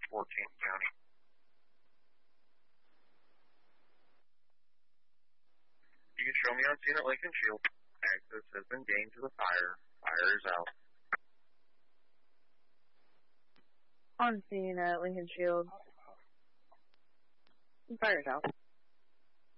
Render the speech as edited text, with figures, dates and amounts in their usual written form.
14th County. You can show me on scene at Lincoln Shield. Access has been gained to the fire. Fire is out. On scene at Lincoln Shield. Fire's out.